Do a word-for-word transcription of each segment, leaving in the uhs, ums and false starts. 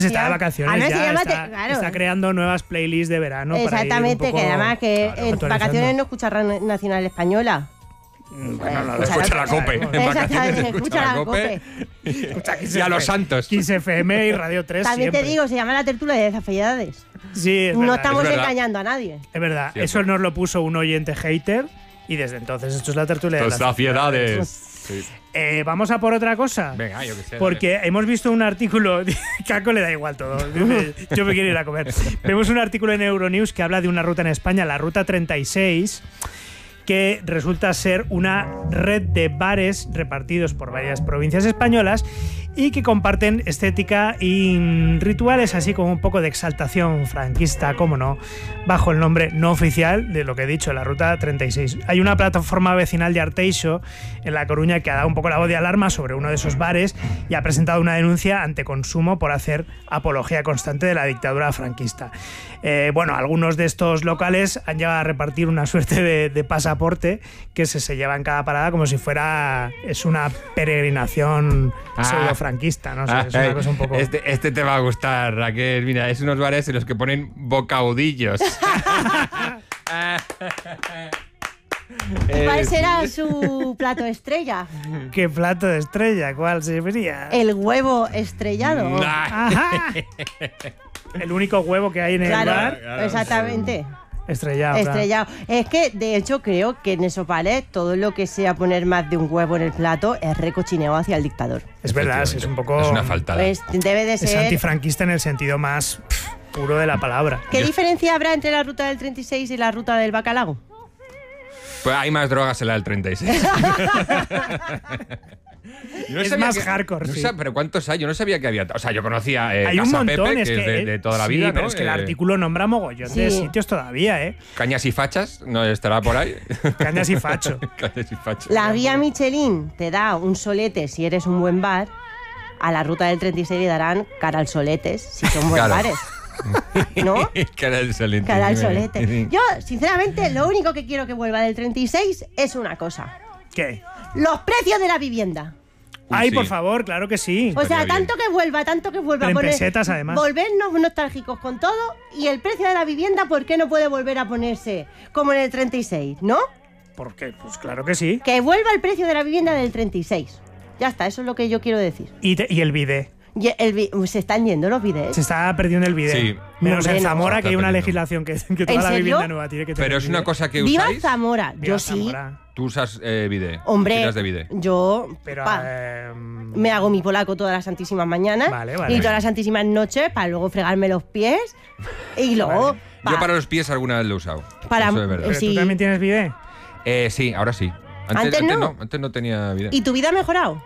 Está de vacaciones Ah, no, ya, se llama está, te- claro. está creando nuevas playlists de verano. Exactamente, para ir un poco que además que claro, en actualizando. vacaciones no escucha Radio Nacional Española. Bueno, no, Escucha Escucha la- la COPE. En vacaciones Exactamente, escucha la COPE. Escucha Kiss Y a F M, los santos. Kiss F M y Radio tres También siempre. te digo, se llama la tertulia de desafiedades. Sí, es No verdad, estamos es verdad. engañando a nadie. Es verdad, Sí, eso es nos lo puso un oyente hater y desde entonces esto es la tertulia de Las las saciedades. Sí. Eh, Vamos a por otra cosa. Venga, yo que sé. Porque hemos visto un artículo, Caco le da igual todo, yo me quiero ir a comer. Vemos un artículo en Euronews que habla de una ruta en España, la Ruta treinta y seis, que resulta ser una red de bares repartidos por varias provincias españolas y que comparten estética y rituales, así como un poco de exaltación franquista, como no, bajo el nombre no oficial de lo que he dicho, la Ruta treinta y seis. Hay una plataforma vecinal de Arteixo en La Coruña que ha dado un poco la voz de alarma sobre uno de esos bares y ha presentado una denuncia ante Consumo por hacer apología constante de la dictadura franquista. Eh, bueno, algunos de estos locales han llegado a repartir una suerte de, de pasaporte que se, se lleva en cada parada como si fuera es una peregrinación Ah. pseudo-franquista, no sé, Ah, es una eh, cosa un poco... este, este te va a gustar, Raquel. Mira, es unos bares en los que ponen bocaudillos. ¿Cuál Eh, será su plato estrella? ¿Qué plato de estrella? ¿Cuál sería? El huevo estrellado. nah. Ajá. El único huevo que hay en el Claro, bar, claro, exactamente. estrellado. claro. Estrellado. Es que, de hecho, creo que en esos bares todo lo que sea poner más de un huevo en el plato es recochineo hacia el dictador. Es verdad, sí, es un poco... Es una faltada. Pues debe de Es ser... antifranquista en el sentido más pff, puro de la palabra. ¿Qué Yo- diferencia habrá entre la ruta del treinta y seis y la ruta del bacalao? Pues hay más drogas en la del treinta y seis. Yo no Es sabía más que- hardcore, no sí. sab- Pero ¿cuántos hay? Yo no sabía que había... O sea, yo conocía eh, Hay un Casa montón, Pepe, es que, que, es de, de toda la sí, vida, pero ¿no? es que el Eh, artículo nombra mogollón de Sí. sitios todavía, ¿eh? Cañas y fachas, ¿no estará por ahí? Cañas y facho. Cañas y fachas. La guía Michelin te da un solete si eres un buen bar. A la ruta del treinta y seis le darán cara al soletes si son buen Claro. bares. ¿No? Cara al solete. Cara al Sí, solete. sí. Yo, sinceramente, lo único que quiero que vuelva del treinta y seis es una cosa. ¿Qué? Los precios de la vivienda. Uy, Ay, sí. por favor, claro que sí. O sea, Estaría bien. tanto que vuelva, tanto que vuelva. Pero en poner- pesetas, además. Volvernos nostálgicos con todo. Y el precio de la vivienda, ¿por qué no puede volver a ponerse como en el treinta y seis? ¿No? ¿Por qué? Pues claro que sí. Que vuelva el precio de la vivienda del treinta y seis. Ya está, eso es lo que yo quiero decir. Y, te- y el bidet. Y el vi- se están yendo los videos. Se está perdiendo el bidet. Sí. Menos Hombre, en no. Zamora, Se que hay está una perdiendo. legislación que, que toda ¿En la serio? vivienda nueva tiene que tener Pero es una bidet. cosa que ¡Viva usáis. Zamora! Viva Yo sí. Zamora. Tú usas eh, bidet. Hombre, Tiras de bidet. yo Pero... pa, eh, me hago mi polaco todas las santísimas mañanas Vale, vale. y todas las santísimas noches para luego fregarme los pies y luego Vale. pa- Yo para los pies alguna vez lo he usado. Para- Eso es verdad. ¿Pero sí. tú también tienes bidet? Eh, sí, ahora sí. Antes, Antes antes no. Antes no tenía bidet. ¿Y tu vida ha mejorado?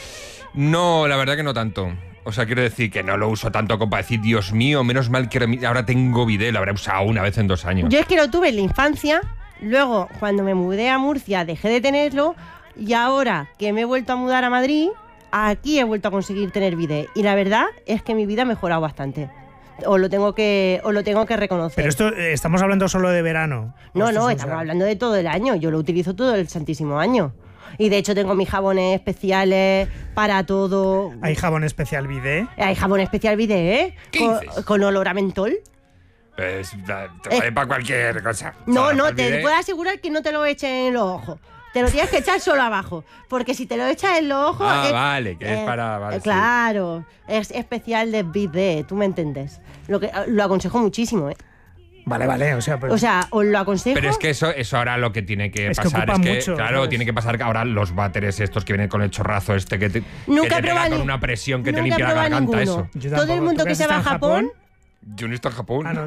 No, la verdad que no tanto. O sea, quiero decir que no lo uso tanto como para decir, Dios mío, menos mal que ahora tengo bidet. Lo habré usado una vez en dos años. Yo es que lo tuve en la infancia, luego cuando me mudé a Murcia dejé de tenerlo y ahora que me he vuelto a mudar a Madrid, aquí he vuelto a conseguir tener bidet. Y la verdad es que mi vida ha mejorado bastante. Os lo tengo que, os lo tengo que reconocer. Pero esto, eh, estamos hablando solo de verano. No, Esto no, es- estamos hablando de todo el año. Yo lo utilizo todo el santísimo año. Y de hecho tengo mis jabones especiales para todo. Hay jabón especial bidet. Hay jabón especial bidet, ¿eh? ¿Qué Con, dices? con olor a mentol. Pues, da- te vale para cualquier cosa. No, O sea, no, para el te bidet- puedo asegurar que no te lo echen en los ojos. Te lo tienes que echar solo abajo. Porque si te lo echas en los ojos. Ah, es- vale, que es eh, para- vale, eh, sí. claro, es especial de bidet, tú me entiendes. Lo, que, lo aconsejo muchísimo, ¿eh? Vale, vale, o sea, pues, O sea, os lo aconsejo. Pero es que eso, eso ahora lo que tiene que Es que pasar ocupa es que, mucho, claro, ¿sabes? tiene que pasar que ahora los váteres estos que vienen con el chorrazo este que te, Nunca que te he pega probado con ni- una presión que te nunca he limpia la probado garganta, ninguno. eso. Yo Todo el tampoco. mundo ¿Tú que has se va a estado en Japón, Yo no he estado en Japón. Ah, no.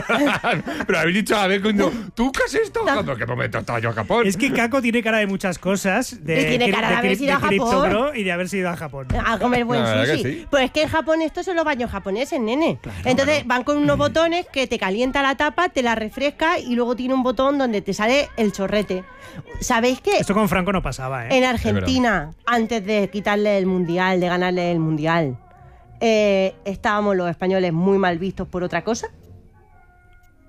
Pero habéis dicho a ver cuando tú qué has estado en Japón. ¿Qué momento estaba yo en Japón? Es que Caco tiene cara de muchas cosas. De, Y tiene cara de haber cri- ido a Japón. Criptobro y de haber ido a Japón. a comer buen La verdad que sushi. sí. Pues es que en Japón estos son los baños japoneses, nene. Entonces van con unos botones que te calienta la tapa, te la refresca y luego tiene un botón donde te sale el chorrete. ¿Sabéis qué? Esto con Franco no pasaba, ¿eh? En Argentina, antes de quitarle el mundial, de ganarle el mundial, eh, estábamos los españoles muy mal vistos por otra cosa.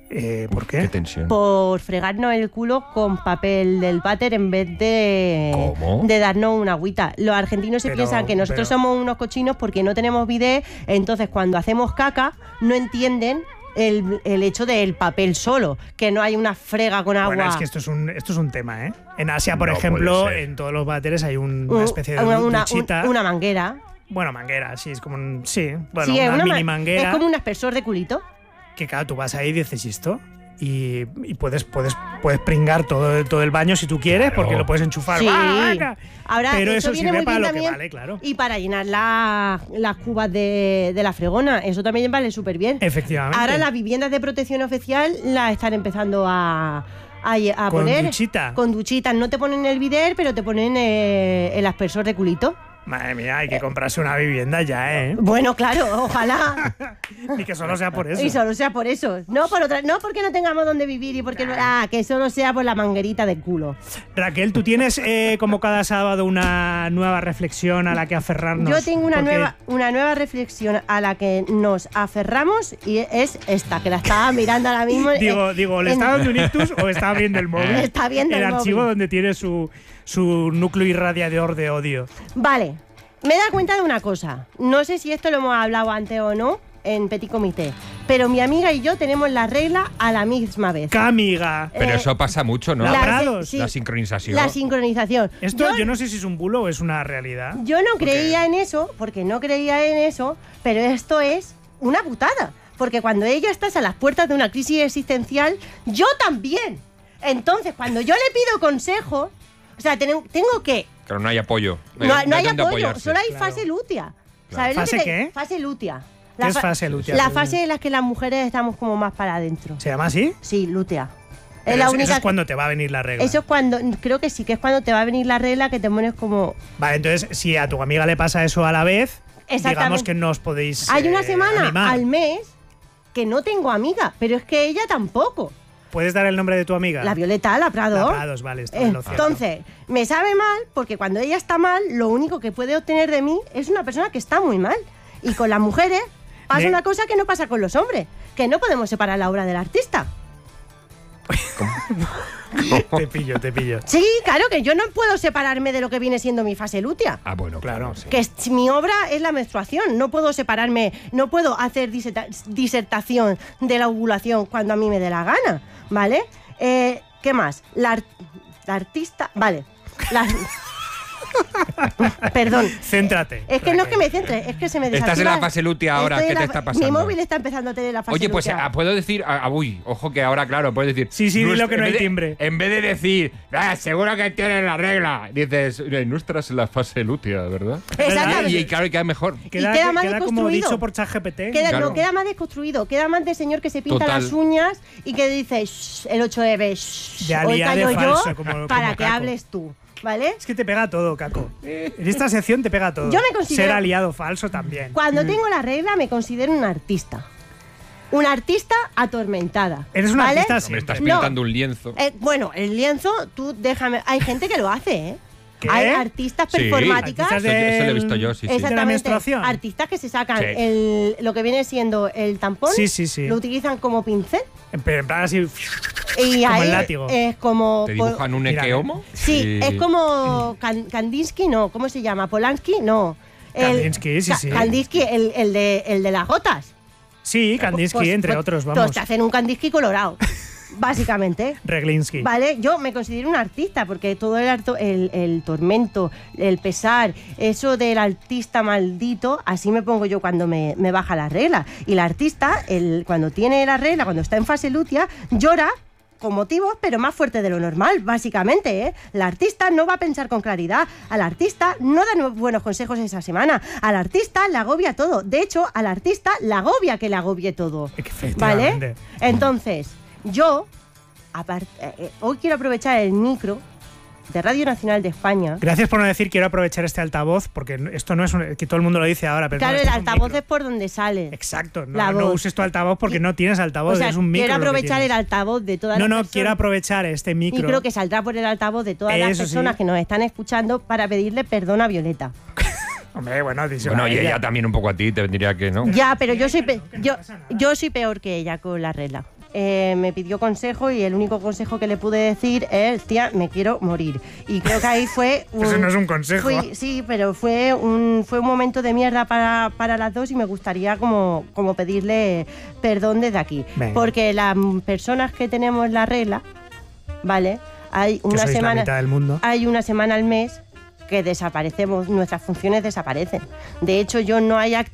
Eh, ¿Por Qué qué? tensión. Por fregarnos el culo con papel del váter en vez de, ¿Cómo? de darnos una agüita. Los argentinos se Pero- piensan que nosotros pero- somos unos cochinos porque no tenemos bidet, entonces cuando hacemos caca no entienden el, el hecho del papel solo, que no hay una frega con agua. Bueno, es que esto es un, esto es un tema, ¿eh? En Asia, por No ejemplo, puede ser. en todos los váteres hay un- Un- una especie de una, una- duchita. un- una manguera. Bueno, manguera, sí, es como un. Sí, bueno, Sí, es una, una mini ma- manguera. Es como un aspersor de culito. Que claro, tú vas ahí y dices esto. Y, y puedes, puedes, puedes pringar todo, todo el baño si tú quieres, Claro. porque lo puedes enchufar. Sí. ¡Ah, vaca! Ahora, Pero eso eso viene sirve muy para bien lo que también. vale, claro. Y para llenar la- las cubas de, de la fregona, eso también vale súper bien. Efectivamente. Ahora las viviendas de protección oficial las están empezando a, a, a Con poner. duchita. Con duchitas. No te ponen el bidet, pero te ponen eh, el aspersor de culito. Madre mía, hay que comprarse una vivienda ya, ¿eh? Bueno, claro, ojalá. Y que solo sea por eso. Y solo sea por eso. No por otra, no porque no tengamos dónde vivir y porque ah, que solo sea por la manguerita del culo. Raquel, ¿tú tienes eh, como cada sábado una nueva reflexión a la que aferrarnos? Yo tengo una Porque- nueva, una nueva reflexión a la que nos aferramos y es esta, que la estaba mirando ahora mismo. Digo, eh, digo, ¿le en- está dando un ictus o está viendo el móvil? Está viendo el archivo móvil. donde tiene su, su núcleo irradiador de odio. Vale, me he dado cuenta de una cosa. No sé si esto lo hemos hablado antes o no en Petit Comité, pero mi amiga y yo tenemos la regla a la misma vez. ¡Camiga! Pero Eh, eso pasa mucho, ¿no? la- La- Labrados. sí, La sincronización. La sincronización. Esto yo, no sé si es un bulo o es una realidad. Yo no Porque- creía en eso, porque no creía en eso, pero esto es una putada. Porque cuando ella está a las puertas de una crisis existencial, yo también. Entonces, cuando yo le pido consejo, o sea, tengo, tengo que... Pero no hay apoyo. No, hay- no hay dónde apoyo, apoyarse. solo hay Claro. fase lútea. Claro. ¿Sabes lo ¿Fase que te- qué? Fase lútea. ¿Qué es fa- fase lútea? La fase en la que las mujeres estamos como más para adentro. ¿Se llama así? Sí, lútea. Pero Es la eso- única... Eso es cuando te va a venir la regla. Eso es cuando... Creo que sí, que es cuando te va a venir la regla que te pones como... Vale, entonces, si a tu amiga le pasa eso a la vez, digamos Exactamente. que no os podéis. Hay una eh, semana animar. al mes que no tengo amiga, pero es que ella tampoco. ¿Puedes dar el nombre de tu amiga? La Violeta, la Prado. La Prados, vale, está en lo cierto. Entonces, me sabe mal porque cuando ella está mal, lo único que puede obtener de mí es una persona que está muy mal. Y con las mujeres pasa Me- una cosa que no pasa con los hombres, que no podemos separar la obra del artista. Te pillo, te pillo. Sí, claro que yo no puedo separarme de lo que viene siendo mi fase lútea. Ah, bueno, Claro. claro. sí. Que es- mi obra es la menstruación, no puedo separarme, no puedo hacer diserta- disertación de la ovulación cuando a mí me dé la gana, ¿vale? Eh, ¿Qué más? La, ar- la artista, vale. La- Perdón. Céntrate. Es que no es que Raquel. me centre, es que se me Estás en desactiva- la fase lútea ahora, Estoy ¿qué en te la está fa- pasando? Mi móvil está empezando a tener la fase Oye, pues lútea. ah, puedo decir, ah, ah, uy, ojo que ahora, claro, puedes decir. Sí, sí, dilo nuestra- que no en hay vez de- timbre. En vez de decir, ah, seguro que tienes la regla, dices, "Eh, nuestra es la fase lútea, ¿verdad? Exactamente. Y, y claro, queda mejor. Queda, queda más queda como deconstruido. dicho por ChatGPT. Queda, Claro. no, queda más desconstruido, queda más de señor que se pinta Total. las uñas y que dice "Shh, el ocho eve, shh, De hoy aliade callo yo falso, como- para como que Caco. hables tú, ¿vale? Es que te pega todo, Caco. En esta sección te pega todo. Yo me considero- Ser aliado falso también. Cuando tengo la regla me considero un artista. Una artista atormentada. Eres una ¿vale? artista Hombre, siempre. estás No. pintando un lienzo. Eh, bueno, el lienzo, tú déjame. Hay gente que lo hace, ¿eh? ¿Qué? Hay artistas Sí. performáticas. Artistas Eso- eso lo he del- visto yo, sí, sí. ¿De la Exactamente. menstruación? Artistas que se sacan Sí. el, lo que viene siendo el tampón, Sí, sí, sí. lo utilizan como pincel Pero en plan así. y Como ahí el látigo. es como. ¿Te dibujan un Mira, equeomo? Sí, es como Kan- Kandinsky, no, ¿cómo se llama? Polanski, no. El- Kandinsky, sí, Ka- sí. Kandinsky, el, el de, el de las gotas. Sí, Kandinsky, Pues- entre pues- otros, pues vamos. te hacen un Kandinsky colorado, básicamente. Reglinsky. Vale, yo me considero un artista porque todo el, harto- el, el tormento, el pesar, eso del artista maldito, así me pongo yo cuando me, me baja la regla. Y el artista, el, cuando tiene la regla, cuando está en fase lútea, llora con motivos, pero más fuerte de lo normal, básicamente, ¿eh? El artista no va a pensar con claridad. Al artista no da nu- buenos consejos esa semana. Al artista le agobia todo. De hecho, al artista le agobia que le agobie todo. Efectivamente. ¿Vale? Entonces, yo, apart- eh, eh, hoy quiero aprovechar el micro de Radio Nacional de España. Gracias por no decir quiero aprovechar este altavoz, porque esto no es un, que todo el mundo lo dice ahora, pero Claro, no, el esto es un altavoz micro. es por donde sale. Exacto, no, la no voz. uses tu altavoz porque no tienes altavoz, O sea, es un micro. quiero lo que aprovechar el tienes. altavoz de todas No, las no, personas. quiero aprovechar este micro. Y creo que saldrá por el altavoz de todas las Eso personas sí. que nos están escuchando para pedirle perdón a Violeta. Hombre, bueno, díselo Bueno, a y ella. ella también un poco a ti, te vendría que no. Ya, pero yo soy, pe- que no yo, pasa nada. yo soy peor que ella con la regla. eh, me pidió consejo y el único consejo que le pude decir es, tía, me quiero morir. Y creo que ahí fue... Un, Eso no es un consejo. Fui, sí, pero fue un, fue un momento de mierda para, para las dos y me gustaría como, como pedirle perdón desde aquí. Venga. Porque las personas que tenemos la regla, ¿vale? Hay Que una sois la semana, mitad del mundo. hay una semana al mes que desaparecemos, nuestras funciones desaparecen. De hecho, yo no hay, act-